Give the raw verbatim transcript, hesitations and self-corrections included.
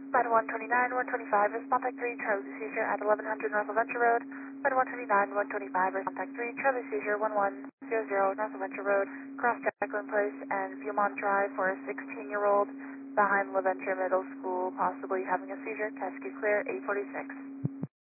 Flight one twenty-nine, one twenty-five is contact three, Charlie Seizure at eleven hundred North Venture Road. Flight one twenty-nine, one twenty-five is contact three, Charlie Seizure one one zero zero North Venture Road. Cross Jacqueline Place and Viewmont Drive for a sixteen-year-old behind LaVenture Middle School, possibly having a seizure. Test you clear, eight forty-six.